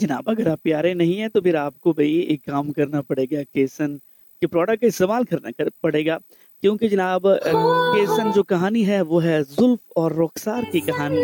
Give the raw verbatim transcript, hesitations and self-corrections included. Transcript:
जनाब अगर आप प्यारे नहीं हैं तो फिर आपको भई एक काम करना पड़ेगा, केसन के प्रोडक्ट का इस्तेमाल करना कर पड़ेगा। क्योंकि जनाब अ, केसन जो कहानी है वो है ज़ुल्फ़ और रुख़सार की कहानी।